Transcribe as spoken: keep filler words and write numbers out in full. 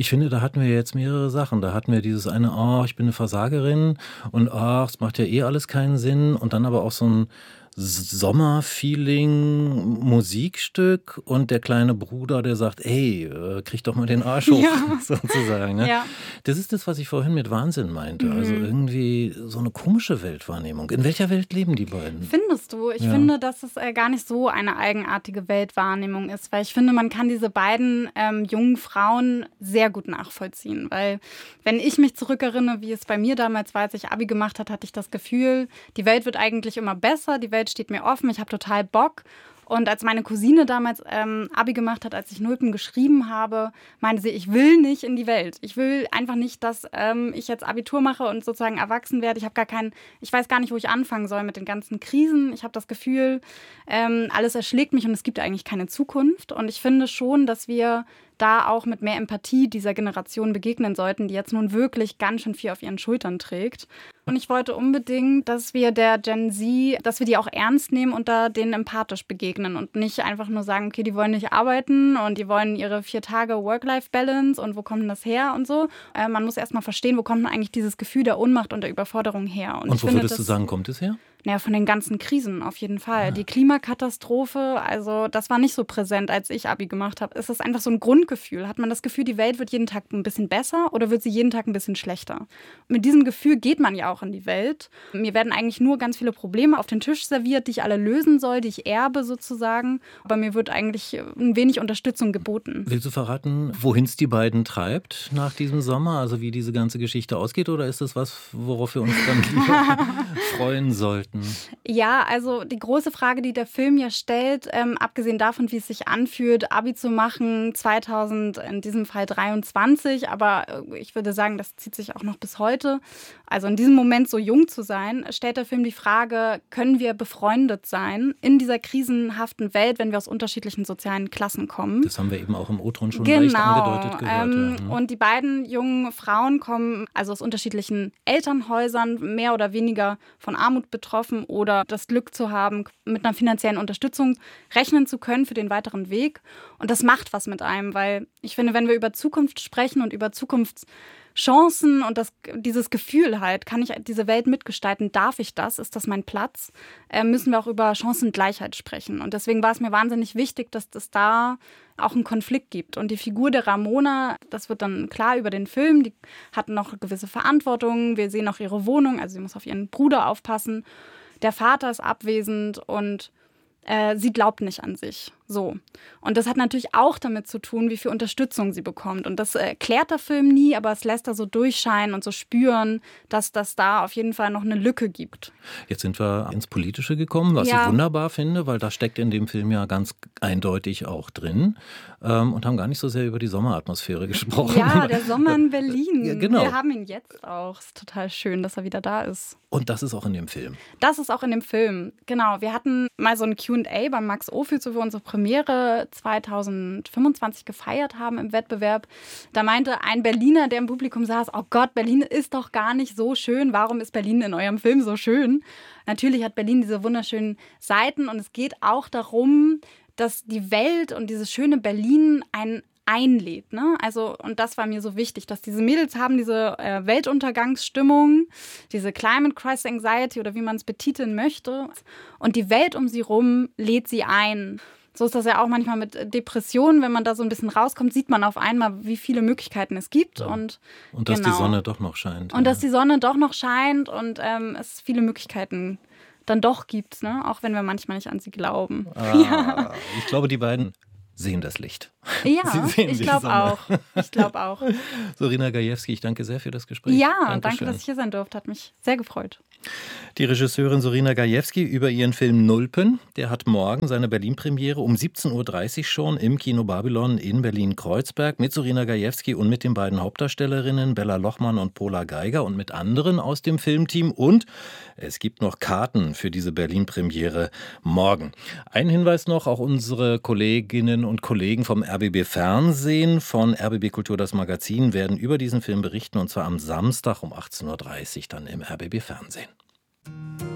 Ich finde, da hatten wir jetzt mehrere Sachen. Da hatten wir dieses eine, oh, ich bin eine Versagerin und ach, es macht ja eh alles keinen Sinn. Und dann aber auch so ein Sommerfeeling, Musikstück und der kleine Bruder, der sagt, ey, äh, krieg doch mal den Arsch hoch, Ja. sozusagen. Ne? Ja. Das ist das, was ich vorhin mit Wahnsinn meinte. Mhm. Also irgendwie so eine komische Weltwahrnehmung. In welcher Welt leben die beiden? Findest du? Ich Ja. finde, dass es äh, gar nicht so eine eigenartige Weltwahrnehmung ist, weil ich finde, man kann diese beiden ähm, jungen Frauen sehr gut nachvollziehen, weil wenn ich mich zurückerinnere, wie es bei mir damals war, als ich Abi gemacht hat, hatte ich das Gefühl, die Welt wird eigentlich immer besser, die Welt steht mir offen, ich habe total Bock. Und als meine Cousine damals ähm, Abi gemacht hat, als ich Nulpen geschrieben habe, meinte sie, ich will nicht in die Welt. Ich will einfach nicht, dass ähm, ich jetzt Abitur mache und sozusagen erwachsen werde. Ich habe gar keinen, ich weiß gar nicht, wo ich anfangen soll mit den ganzen Krisen. Ich habe das Gefühl, ähm, alles erschlägt mich und es gibt eigentlich keine Zukunft. Und ich finde schon, dass wir da auch mit mehr Empathie dieser Generation begegnen sollten, die jetzt nun wirklich ganz schön viel auf ihren Schultern trägt. Und ich wollte unbedingt, dass wir der Gen Z, dass wir die auch ernst nehmen und da denen empathisch begegnen und nicht einfach nur sagen, okay, die wollen nicht arbeiten und die wollen ihre vier Tage Work-Life-Balance und wo kommt denn das her und so. Äh, man muss erstmal verstehen, wo kommt denn eigentlich dieses Gefühl der Ohnmacht und der Überforderung her. Und, Und, und ich wo finde, würdest das, du sagen, kommt es her? Naja, von den ganzen Krisen auf jeden Fall. Ja. Die Klimakatastrophe, also das war nicht so präsent, als ich Abi gemacht habe. Es ist einfach so ein Grundgefühl. Hat man das Gefühl, die Welt wird jeden Tag ein bisschen besser oder wird sie jeden Tag ein bisschen schlechter? Mit diesem Gefühl geht man ja auch in die Welt. Mir werden eigentlich nur ganz viele Probleme auf den Tisch serviert, die ich alle lösen soll, die ich erbe sozusagen. Aber mir wird eigentlich ein wenig Unterstützung geboten. Willst du verraten, wohin es die beiden treibt nach diesem Sommer? Also wie diese ganze Geschichte ausgeht? Oder ist das was, worauf wir uns dann lieber freuen sollten? Ja, also die große Frage, die der Film ja stellt, ähm, abgesehen davon, wie es sich anfühlt, Abi zu machen, zweitausend, in diesem Fall dreiundzwanzig, aber äh, ich würde sagen, das zieht sich auch noch bis heute. Also in diesem Moment so jung zu sein, stellt der Film die Frage, können wir befreundet sein in dieser krisenhaften Welt, wenn wir aus unterschiedlichen sozialen Klassen kommen? Das haben wir eben auch im O-Ton schon Genau. leicht angedeutet gehört. Ähm, ja. Und die beiden jungen Frauen kommen also aus unterschiedlichen Elternhäusern, mehr oder weniger von Armut betroffen oder das Glück zu haben, mit einer finanziellen Unterstützung rechnen zu können für den weiteren Weg. Und das macht was mit einem, weil ich finde, wenn wir über Zukunft sprechen und über Zukunftschancen und das, dieses Gefühl halt, kann ich diese Welt mitgestalten, darf ich das, ist das mein Platz, äh, müssen wir auch über Chancengleichheit sprechen. Und deswegen war es mir wahnsinnig wichtig, dass es da auch einen Konflikt gibt. Und die Figur der Ramona, das wird dann klar über den Film, die hat noch gewisse Verantwortung. Wir sehen auch ihre Wohnung, also sie muss auf ihren Bruder aufpassen. Der Vater ist abwesend und äh, sie glaubt nicht an sich. So. Und das hat natürlich auch damit zu tun, wie viel Unterstützung sie bekommt. Und das erklärt der Film nie, aber es lässt da so durchscheinen und so spüren, dass das da auf jeden Fall noch eine Lücke gibt. Jetzt sind wir ins Politische gekommen, was Ja. ich wunderbar finde, weil das steckt in dem Film ja ganz eindeutig auch drin. Ähm, und haben gar nicht so sehr über die Sommeratmosphäre gesprochen. Ja, der Sommer in Berlin. Ja, genau. Wir haben ihn jetzt auch. Es ist total schön, dass er wieder da ist. Und das ist auch in dem Film. Das ist auch in dem Film. Genau. Wir hatten mal so ein Q und A beim Max Ophüls, wo wir unsere Premiere zweitausendfünfundzwanzig gefeiert haben im Wettbewerb. Da meinte ein Berliner, der im Publikum saß, oh Gott, Berlin ist doch gar nicht so schön. Warum ist Berlin in eurem Film so schön? Natürlich hat Berlin diese wunderschönen Seiten und es geht auch darum, dass die Welt und dieses schöne Berlin einen einlädt, ne? Also, und das war mir so wichtig, dass diese Mädels haben diese äh, Weltuntergangsstimmung, diese Climate Crisis Anxiety oder wie man es betiteln möchte. Und die Welt um sie rum lädt sie ein. So ist das ja auch manchmal mit Depressionen. Wenn man da so ein bisschen rauskommt, sieht man auf einmal, wie viele Möglichkeiten es gibt. Ja. Und, Und dass genau. die Sonne doch noch scheint. Und ja. dass die Sonne doch noch scheint und ähm, es viele Möglichkeiten dann doch gibt, ne? Auch wenn wir manchmal nicht an sie glauben. Ah, ja. Ich glaube, die beiden sehen das Licht. Ja, Sie sehen ich die glaube Sonne. auch. Ich glaube auch. Sorina Gajewski, ich danke sehr für das Gespräch. Ja, Dankeschön. danke, dass ich hier sein durfte. Hat mich sehr gefreut. Die Regisseurin Sorina Gajewski über ihren Film Nulpen. Der hat morgen seine Berlin-Premiere um siebzehn Uhr dreißig schon im Kino Babylon in Berlin-Kreuzberg mit Sorina Gajewski und mit den beiden Hauptdarstellerinnen Bella Lochmann und Pola Geiger und mit anderen aus dem Filmteam. Und es gibt noch Karten für diese Berlin-Premiere morgen. Ein Hinweis noch, auch unsere Kolleginnen und Kollegen vom R B B Fernsehen, von R B B Kultur das Magazin, werden über diesen Film berichten und zwar am Samstag um achtzehn Uhr dreißig dann im R B B Fernsehen.